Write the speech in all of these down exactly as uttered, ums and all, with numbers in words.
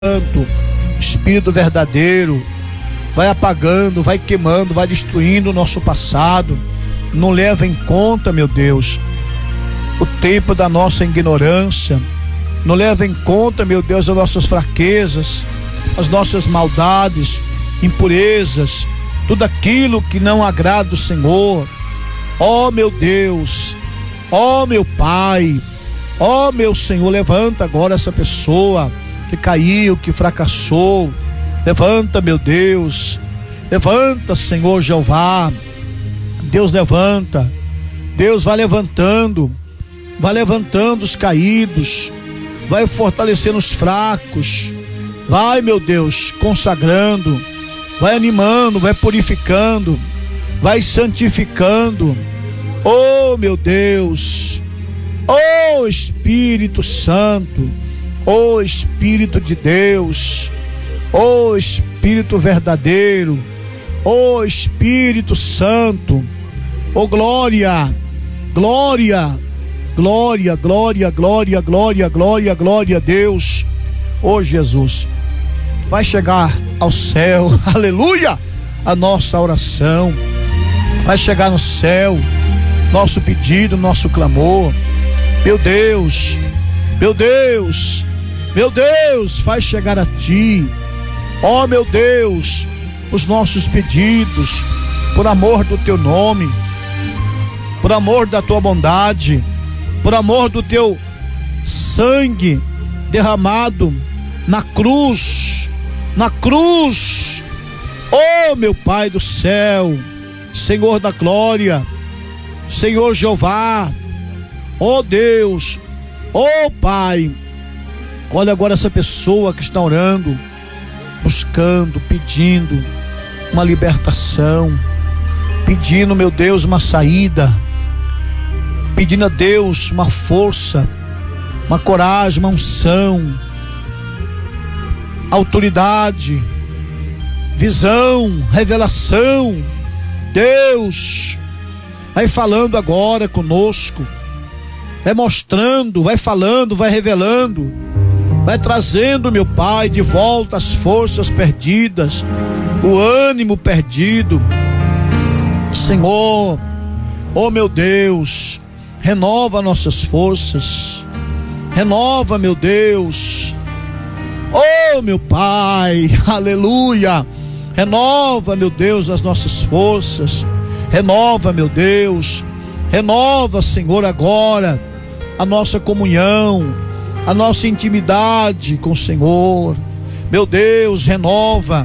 Santo, Espírito verdadeiro, vai apagando, vai queimando, vai destruindo o nosso passado. Não leva em conta, meu Deus, o tempo da nossa ignorância. Não leva em conta, meu Deus, as nossas fraquezas, as nossas maldades, impurezas, tudo aquilo que não agrada o Senhor. Ó meu Deus, ó meu Pai, ó meu Senhor, levanta agora essa pessoa que caiu, que fracassou. Levanta, meu Deus, levanta, Senhor Jeová. Deus levanta, Deus vai levantando, vai levantando os caídos, vai fortalecendo os fracos, vai, meu Deus, consagrando, vai animando, vai purificando, vai santificando. Oh meu Deus, oh Espírito Santo, oh Espírito de Deus, oh Espírito verdadeiro, oh Espírito Santo, oh glória, glória, glória, glória, glória, glória, glória, glória a Deus. Oh Jesus, vai chegar ao céu, aleluia, a nossa oração, vai chegar no céu nosso pedido, nosso clamor. Meu Deus, meu Deus, meu Deus, vai chegar a ti, ó meu Deus, os nossos pedidos, por amor do teu nome, por amor da tua bondade, por amor do teu sangue derramado na cruz, na cruz. Oh meu Pai do céu, Senhor da glória, Senhor Jeová, oh Deus, oh Pai, olha agora essa pessoa que está orando, buscando, pedindo uma libertação, pedindo, meu Deus, uma saída, pedindo a Deus uma força, uma coragem, uma unção, autoridade, visão, revelação. Deus, vai falando agora conosco, vai mostrando, vai falando, vai revelando, vai trazendo, meu Pai, de volta as forças perdidas, o ânimo perdido. Senhor, oh meu Deus, renova nossas forças, renova, meu Deus, oh meu Pai, aleluia, renova, meu Deus, as nossas forças, renova, meu Deus, renova, Senhor, agora a nossa comunhão, a nossa intimidade com o Senhor. Meu Deus, renova,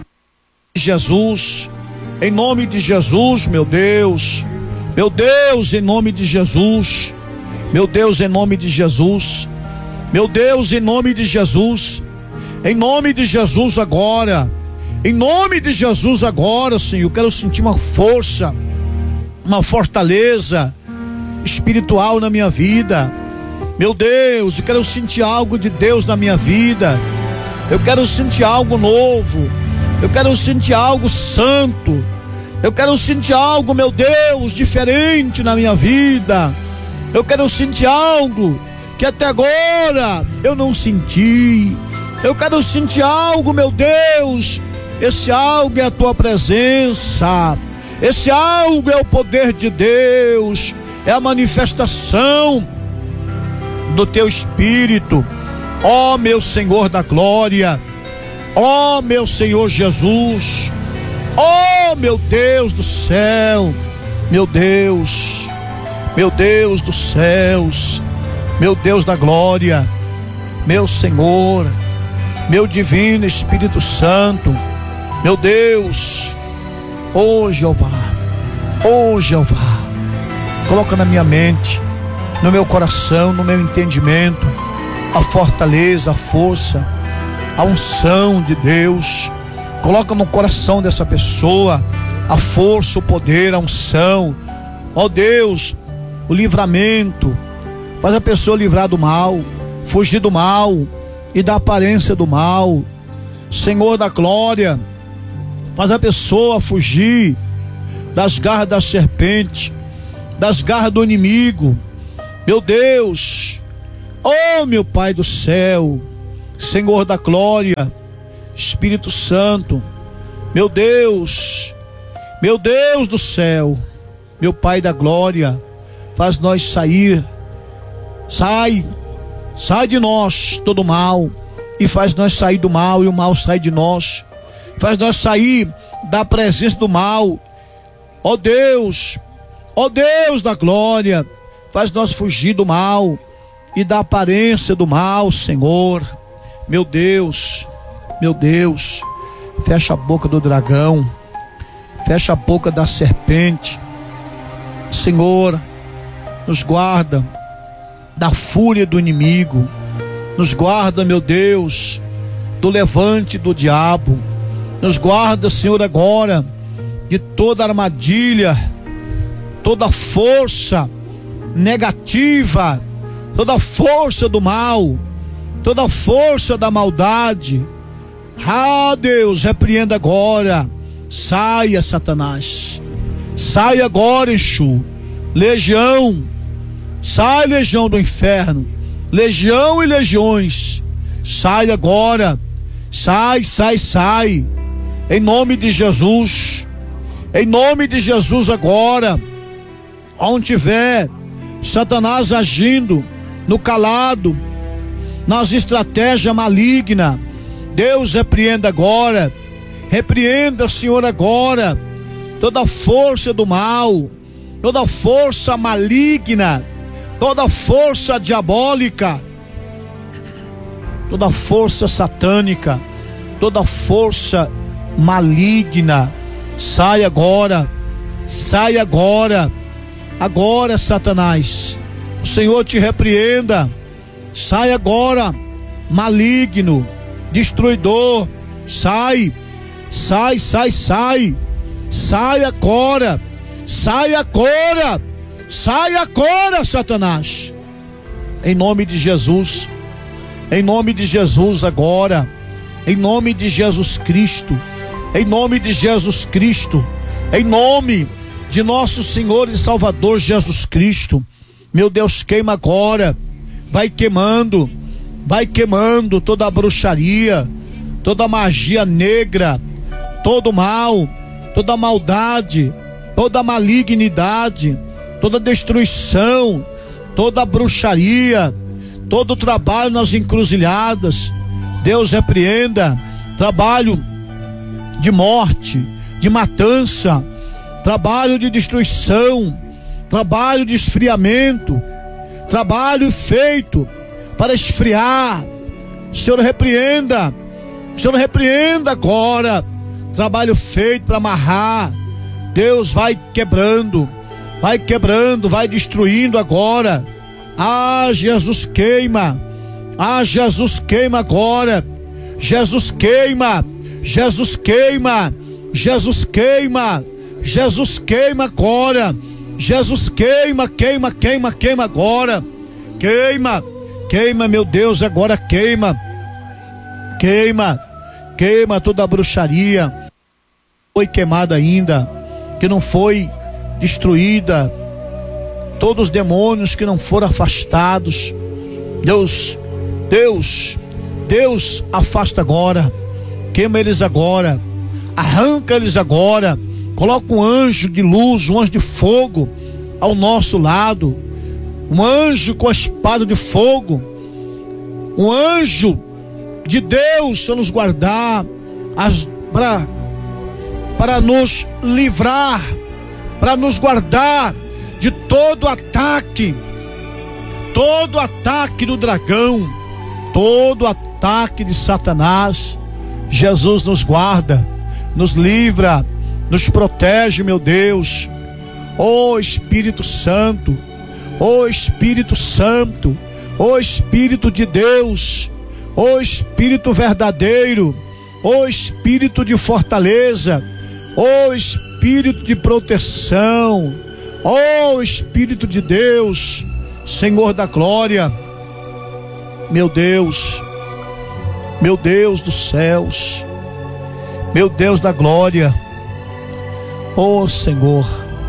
Jesus, em nome de Jesus, meu Deus, meu Deus, em nome de Jesus, meu Deus, em nome de Jesus, meu Deus, em nome de Jesus, em nome de Jesus agora, em nome de Jesus agora, Senhor, eu quero sentir uma força, uma fortaleza espiritual na minha vida. Meu Deus, eu quero sentir algo de Deus na minha vida, eu quero sentir algo novo, eu quero sentir algo santo, eu quero sentir algo, meu Deus, diferente na minha vida, eu quero sentir algo que até agora eu não senti, eu quero sentir algo, meu Deus, esse algo é a tua presença, esse algo é o poder de Deus, é a manifestação do teu Espírito, ó meu Senhor da glória, ó meu Senhor Jesus, ó meu Deus do céu, meu Deus, meu Deus dos céus, meu Deus da glória, meu Senhor, meu divino Espírito Santo, meu Deus, ó Jeová, ó Jeová, coloca na minha mente, no meu coração, no meu entendimento, a fortaleza, a força, a unção de Deus. Coloca no coração dessa pessoa a força, o poder, a unção, ó Deus, o livramento. Faz a pessoa livrar do mal, fugir do mal e da aparência do mal. Senhor da glória, faz a pessoa fugir das garras da serpente, das garras do inimigo. Meu Deus, oh meu Pai do céu, Senhor da glória, Espírito Santo, meu Deus, meu Deus do céu, meu Pai da glória, faz nós sair, sai, sai de nós todo mal, e faz nós sair do mal, e o mal sai de nós, faz nós sair da presença do mal, ó Deus, ó Deus da glória, faz nós fugir do mal e da aparência do mal, Senhor, meu Deus, meu Deus, fecha a boca do dragão, fecha a boca da serpente, Senhor, nos guarda da fúria do inimigo, nos guarda, meu Deus, do levante do diabo, nos guarda, Senhor, agora de toda armadilha, toda força negativa, toda força do mal, toda força da maldade. Ah, Deus, repreenda agora, saia, Satanás, saia agora, Exu, legião, sai, legião do inferno, legião e legiões, sai agora, sai, sai, sai, em nome de Jesus, em nome de Jesus agora, onde tiver Satanás agindo no calado, nas estratégias malignas, Deus repreenda agora, repreenda, Senhor, agora, toda força do mal, toda força maligna, toda força diabólica, toda força satânica, toda força maligna, sai agora, sai agora, agora, Satanás, o Senhor te repreenda, sai agora, maligno, destruidor, sai, sai, sai, sai, sai agora, sai agora, sai agora, Satanás, em nome de Jesus, em nome de Jesus agora, em nome de Jesus Cristo, em nome de Jesus Cristo, em nome de nosso Senhor e Salvador Jesus Cristo, meu Deus, queima agora, vai queimando, vai queimando toda a bruxaria, toda a magia negra, todo mal, toda a maldade, toda a malignidade, toda a destruição, toda a bruxaria, todo o trabalho nas encruzilhadas, Deus repreenda, trabalho de morte, de matança, trabalho de destruição, trabalho de esfriamento, trabalho feito para esfriar, o Senhor repreenda, o Senhor repreenda agora, trabalho feito para amarrar, Deus vai quebrando, vai quebrando, vai destruindo agora. Ah, Jesus queima, ah, Jesus queima agora, Jesus queima, Jesus queima, Jesus queima, Jesus queima agora, Jesus queima, queima, queima, queima agora, queima, queima, meu Deus, agora queima, queima, queima toda a bruxaria, foi queimada ainda, que não foi destruída, todos os demônios que não foram afastados, Deus, Deus, Deus afasta agora, queima eles agora, arranca eles agora, coloca um anjo de luz, um anjo de fogo ao nosso lado, um anjo com a espada de fogo, um anjo de Deus para nos guardar, as, para, para nos livrar, para nos guardar de todo ataque, todo ataque do dragão, todo ataque de Satanás. Jesus nos guarda, nos livra, nos protege, meu Deus. Ó Espírito Santo, ó Espírito Santo, ó Espírito de Deus, ó Espírito verdadeiro, ó Espírito de fortaleza, ó Espírito de proteção, ó Espírito de Deus, Senhor da glória, meu Deus, meu Deus dos céus, meu Deus da glória, ó Senhor,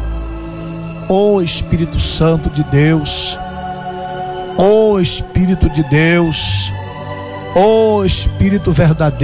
ó Espírito Santo de Deus, ó Espírito de Deus, Ó Espírito verdadeiro,